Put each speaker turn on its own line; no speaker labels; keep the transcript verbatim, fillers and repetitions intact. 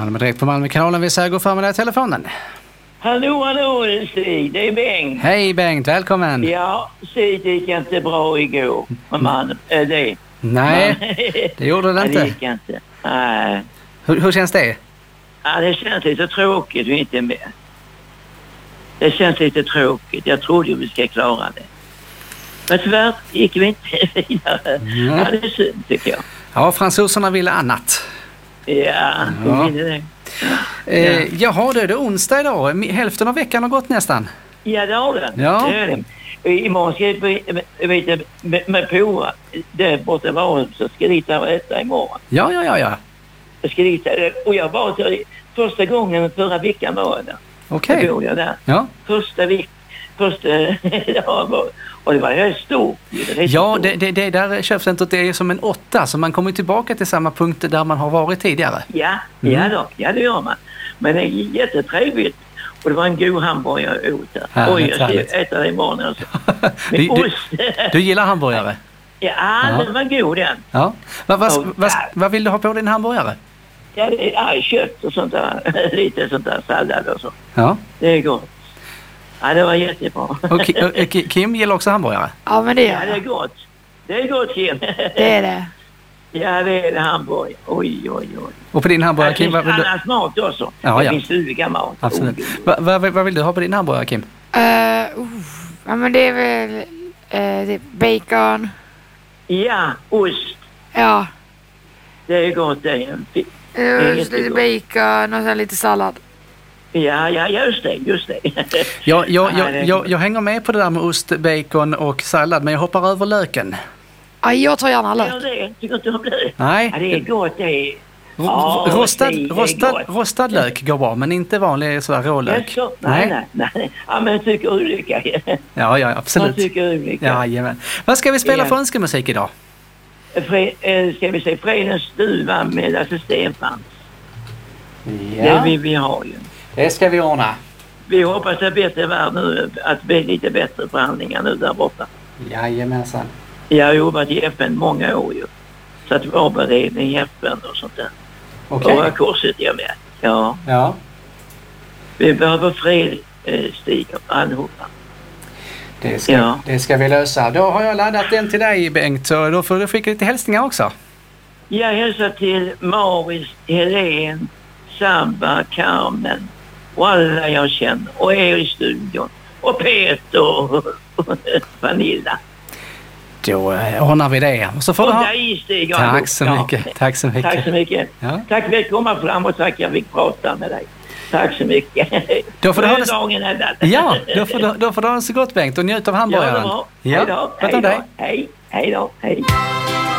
Malmö direkt på Malmökanalen. Vi säger gå för med dig telefonen.
Hallå, hallå Stig, det är Bengt.
Hej Bengt, välkommen.
Ja, Stig, det gick inte bra igår. Man, äh, det.
Nej,
Man,
det gjorde det inte.
Det gick inte. Nej.
Hur, hur känns det?
Ja, det känns lite tråkigt att vi inte är med. Det känns lite tråkigt. Jag trodde vi ska klara det. Men tyvärr gick vi inte vidare.
Mm.
Ja, det är synd tycker jag.
Ja, fransoserna ville annat.
Ja, de
Ja.
ville det.
Eh, jaha, det är det onsdag idag. Hälften av veckan har gått nästan.
Ja, det har den.
Ja.
Det är den. Imorgon ska jag veta med, med Pora där borta var så ska jag dit och äta imorgon.
Ja, ja, ja, ja.
Jag ska dit och jag var till första gången förra veckan var jag där.
Okej.
Då bor jag där.
Ja.
Första veckan. Första dag och det var ju stort. Det
Ja,
stort.
det, det, det där köpcentret är som en åtta, så man kommer tillbaka till samma punkt där man har varit tidigare.
Ja,
Mm.
ja då. Ja, det gör man. Men det är jättetrevligt. Och det var en god hamburgare jag åt där.
Härligt,
Oj, jag ska
härligt.
äta det imorgon alltså.
Du,
Med
du,
ost.
du gillar hamburgare?
Ja,
Ja.
den var god den.
Ja. Vad, vad,
Oh,
vad,
God.
vad vill du ha på din hamburgare?
Ja, det är ja, kött och sånt där. Lite sånt där sallad och så.
Ja.
Det är gott. Ja, det var jättebra.
Och Ki- och Ki- Kim gillar också hamburgare?
Ja, men det
Ja,
gör
det är
jag.
gott. Det är gott, Kim.
Det är det.
Ja, det är det hamburgare. Oj, oj, oj.
Och på din hamburgare,
Det
Kim,
finns
vad vill du?
annars mat också.
Ja,
det
ja.
finns stuga mat.
Absolut.
Oj, oj, oj.
Va, va, vad vill du ha på din hamburgare, Kim?
Uh, uh, ja, men det är väl uh, det är bacon.
Ja, ost.
Ja,
Det är gott det. är.
uh,
är
lite
jättegott.
bacon och sen lite sallad.
Ja, ja, just det, just det.
Jag, jag,
Ja, det
jag,
är
jag,
gott.
jag hänger med på det där med ost, bacon och sallad, men jag hoppar över löken.
Ja, jag tar gärna
Ja,
lök.
det tycker inte om det.
Nej,
Ja, det är gott det. är.
ro-
Ja,
rostad,
det är
rostad,
gott.
rostad lök går bra, men inte vanlig sådär rålök.
Jaså? Nej, nej, nej. Ja, men jag tycker olika.
Ja, ja,
Jag
absolut.
tycker olika.
Jajamän. Vad ska vi spela
Ja.
för önskemusik idag?
Fre, eh, ska vi säga Fredens stuva med Lasse Stefans. Det vill vi ha ju.
det ska vi ordna.
Vi hoppas det bättre värld nu, att det blir lite bättre förhandlingar nu där borta.
Jajamensan.
Jag har jobbat i F N många år ju. Så att vara beredning i F N och sånt där.
Okej.
Och Röda korset jag med. Ja,
Ja.
vi behöver fred, eh, Stig, allihopa.
Det ska,
Ja.
det ska vi lösa. Då har jag laddat den till dig, Bengt, så då får du skicka lite hälsningar också.
Jag hälsar till Maris, Helen, Samba, Carmen och alla jag känner. Och er i studion. Och Peter och Vanilla.
Då eh, ordnar vi det. Och så får
Och
du ha...
dig, Stig.
Tack så
Ja.
mycket. Tack så mycket.
Tack så mycket.
Ja.
Tack för att jag komma fram och tack jag fick prata med dig. Tack så mycket.
Då får du ha det-
dagen ända.
Ja, då får, du, då får du ha det så gott, Bengt, och njut av
Ja, det
hamburgaren.
var.
Ja,
Hej då.
sköt
Hej
om dig.
då. Hej. Hej då. Hej.